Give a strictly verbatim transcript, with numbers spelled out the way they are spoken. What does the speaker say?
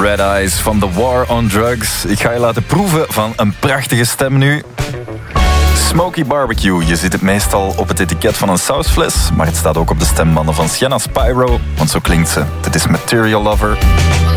Red Eyes van The War on Drugs. Ik ga je laten proeven van een prachtige stem nu. Smoky Barbecue. Je ziet het meestal op het etiket van een sausfles, maar het staat ook op de stembanden van Sienna Spyro, want zo klinkt ze. Dit is Material Lover.